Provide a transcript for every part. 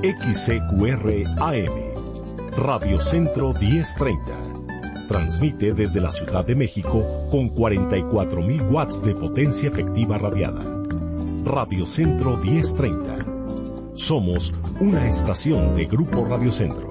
XCQR AM, Radio Centro 1030. Transmite desde la Ciudad de México con 44.000 watts de potencia efectiva radiada. Radio Centro 1030. Somos una estación de Grupo Radio Centro.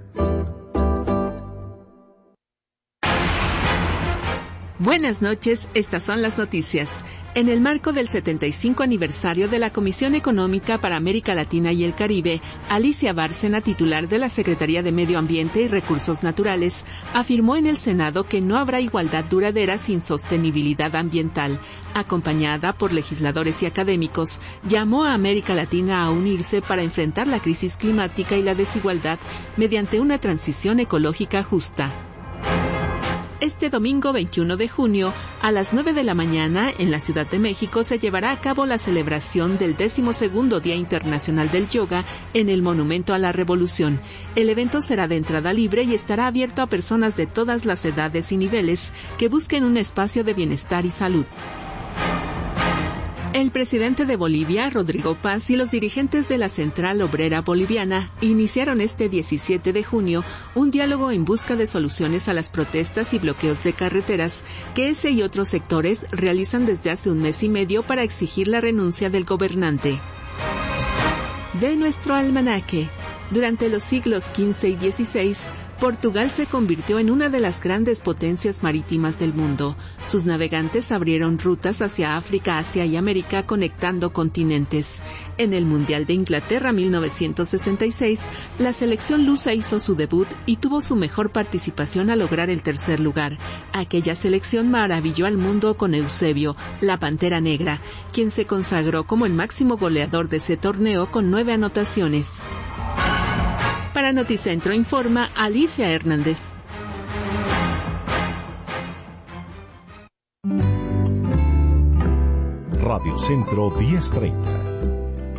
Buenas noches, estas son las noticias. En el marco del 75 aniversario de la Comisión Económica para América Latina y el Caribe, Alicia Bárcena, titular de la Secretaría de Medio Ambiente y Recursos Naturales, afirmó en el Senado que no habrá igualdad duradera sin sostenibilidad ambiental. Acompañada por legisladores y académicos, llamó a América Latina a unirse para enfrentar la crisis climática y la desigualdad mediante una transición ecológica justa. Este domingo 21 de junio, a las 9 de la mañana, en la Ciudad de México, se llevará a cabo la celebración del 12º Día Internacional del Yoga en el Monumento a la Revolución. El evento será de entrada libre y estará abierto a personas de todas las edades y niveles que busquen un espacio de bienestar y salud. El presidente de Bolivia, Rodrigo Paz, y los dirigentes de la Central Obrera Boliviana iniciaron este 17 de junio un diálogo en busca de soluciones a las protestas y bloqueos de carreteras que ese y otros sectores realizan desde hace un mes y medio para exigir la renuncia del gobernante. De nuestro almanaque. Durante los siglos XV y XVI, Portugal se convirtió en una de las grandes potencias marítimas del mundo. Sus navegantes abrieron rutas hacia África, Asia y América, conectando continentes. En el Mundial de Inglaterra 1966, la selección lusa hizo su debut y tuvo su mejor participación al lograr el tercer lugar. Aquella selección maravilló al mundo con Eusebio, la Pantera Negra, quien se consagró como el máximo goleador de ese torneo con 9 anotaciones. Para Noticentro informa Alicia Hernández. Radio Centro 1030.